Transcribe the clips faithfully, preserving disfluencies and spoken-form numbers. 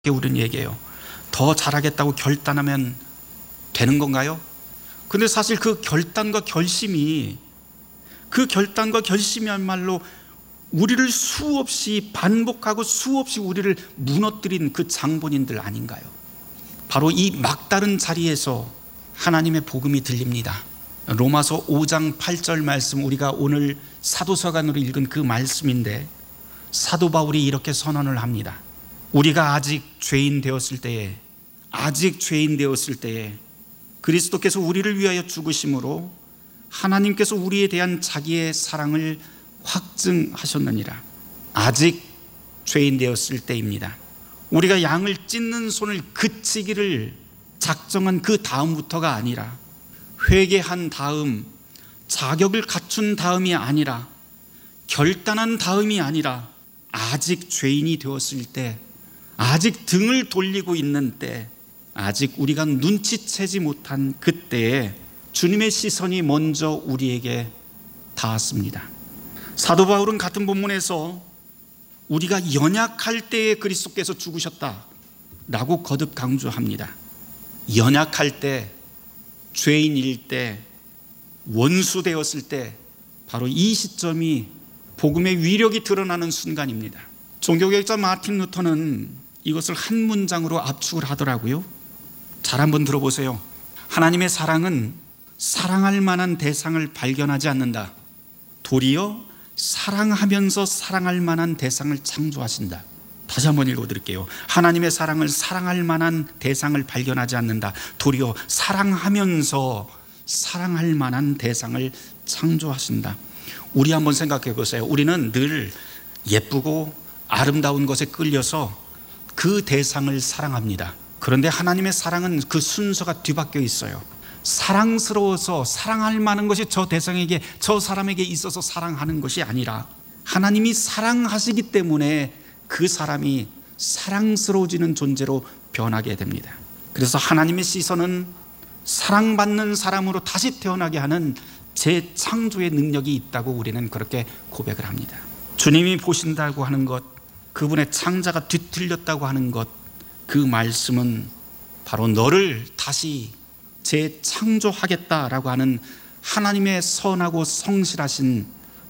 우리는 얘기해요. 더 잘하겠다고 결단하면 되는 건가요? 근데 사실 그 결단과 결심이 그 결단과 결심이야말로 우리를 수없이 반복하고 수없이 우리를 무너뜨린 그 장본인들 아닌가요? 바로 이 막다른 자리에서 하나님의 복음이 들립니다. 로마서 오 장 팔 절 말씀, 우리가 오늘 사도서관으로 읽은 그 말씀인데, 사도 바울이 이렇게 선언을 합니다. 우리가 아직 죄인 되었을 때에 아직 죄인 되었을 때에 그리스도께서 우리를 위하여 죽으심으로 하나님께서 우리에 대한 자기의 사랑을 확증하셨느니라. 아직 죄인 되었을 때입니다. 우리가 양을 찢는 손을 그치기를 작정한 그 다음부터가 아니라, 회개한 다음, 자격을 갖춘 다음이 아니라, 결단한 다음이 아니라, 아직 죄인이 되었을 때, 아직 등을 돌리고 있는 때, 아직 우리가 눈치채지 못한 그때에 주님의 시선이 먼저 우리에게 닿았습니다. 사도 바울은 같은 본문에서 우리가 연약할 때에 그리스도께서 죽으셨다라고 거듭 강조합니다. 연약할 때, 죄인일 때, 원수 되었을 때, 바로 이 시점이 복음의 위력이 드러나는 순간입니다. 종교개혁자 마틴 루터는 이것을 한 문장으로 압축을 하더라고요. 잘 한번 들어보세요. 하나님의 사랑은 사랑할 만한 대상을 발견하지 않는다. 도리어 사랑하면서 사랑할 만한 대상을 창조하신다. 다시 한번 읽어드릴게요. 하나님의 사랑을 사랑할 만한 대상을 발견하지 않는다. 도리어 사랑하면서 사랑할 만한 대상을 창조하신다. 우리 한번 생각해 보세요. 우리는 늘 예쁘고 아름다운 것에 끌려서 그 대상을 사랑합니다. 그런데 하나님의 사랑은 그 순서가 뒤바뀌어 있어요. 사랑스러워서 사랑할 만한 것이 저 대상에게, 저 사람에게 있어서 사랑하는 것이 아니라, 하나님이 사랑하시기 때문에 그 사람이 사랑스러워지는 존재로 변하게 됩니다. 그래서 하나님의 시선은 사랑받는 사람으로 다시 태어나게 하는 재창조의 능력이 있다고 우리는 그렇게 고백을 합니다. 주님이 보신다고 하는 것, 그분의 창자가 뒤틀렸다고 하는 것, 그 말씀은 바로 너를 다시 재창조하겠다라고 하는 하나님의 선하고 성실하신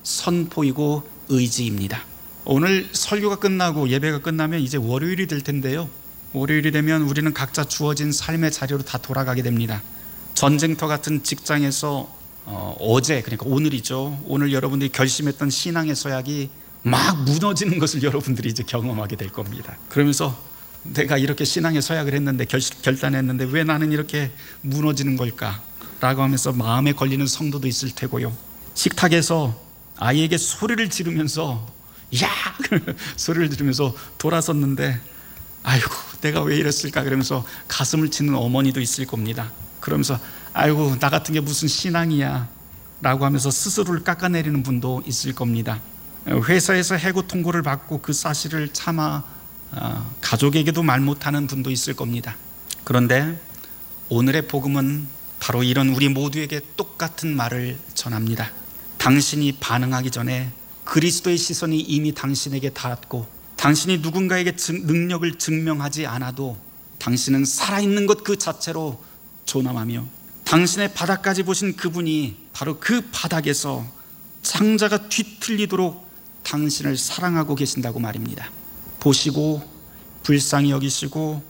선포이고 의지입니다. 오늘 설교가 끝나고 예배가 끝나면 이제 월요일이 될 텐데요, 월요일이 되면 우리는 각자 주어진 삶의 자리로 다 돌아가게 됩니다. 전쟁터 같은 직장에서 어, 어제, 그러니까 오늘이죠, 오늘 여러분들이 결심했던 신앙의 서약이 막 무너지는 것을 여러분들이 이제 경험하게 될 겁니다. 그러면서 내가 이렇게 신앙의 서약을 했는데, 결, 결단했는데 왜 나는 이렇게 무너지는 걸까? 라고 하면서 마음에 걸리는 성도도 있을 테고요. 식탁에서 아이에게 소리를 지르면서 야! 소리를 지르면서 돌아섰는데, 아이고 내가 왜 이랬을까? 그러면서 가슴을 치는 어머니도 있을 겁니다. 그러면서 아이고 나 같은 게 무슨 신앙이야 라고 하면서 스스로를 깎아내리는 분도 있을 겁니다. 회사에서 해고 통보를 받고 그 사실을 참아 어, 가족에게도 말 못하는 분도 있을 겁니다. 그런데 오늘의 복음은 바로 이런 우리 모두에게 똑같은 말을 전합니다. 당신이 반응하기 전에 그리스도의 시선이 이미 당신에게 닿았고, 당신이 누군가에게 증, 능력을 증명하지 않아도 당신은 살아있는 것 그 자체로 존엄하며, 당신의 바닥까지 보신 그분이 바로 그 바닥에서 창자가 뒤틀리도록 당신을 사랑하고 계신다고 말입니다. 보시고 불쌍히 여기시고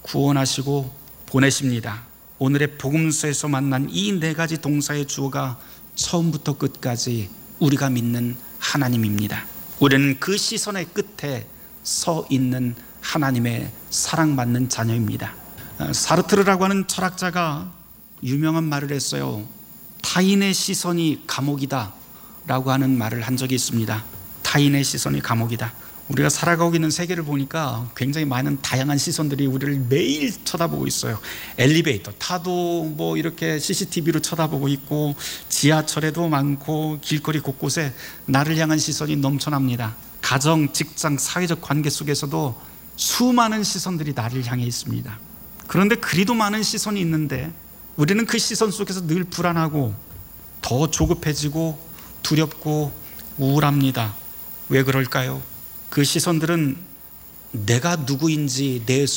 구원하시고 보내십니다. 오늘의 복음서에서 만난 이 네 가지 동사의 주어가 처음부터 끝까지 우리가 믿는 하나님입니다. 우리는 그 시선의 끝에 서 있는 하나님의 사랑받는 자녀입니다. 사르트르라고 하는 철학자가 유명한 말을 했어요. 타인의 시선이 감옥이다 라고 하는 말을 한 적이 있습니다. 타인의 시선이 감옥이다. 우리가 살아가고 있는 세계를 보니까 굉장히 많은 다양한 시선들이 우리를 매일 쳐다보고 있어요. 엘리베이터 타도 뭐 이렇게 씨씨티비로 쳐다보고 있고, 지하철에도 많고, 길거리 곳곳에 나를 향한 시선이 넘쳐납니다. 가정, 직장, 사회적 관계 속에서도 수많은 시선들이 나를 향해 있습니다. 그런데 그리도 많은 시선이 있는데 우리는 그 시선 속에서 늘 불안하고 더 조급해지고 두렵고 우울합니다. 왜 그럴까요? 그 시선들은 내가 누구인지 내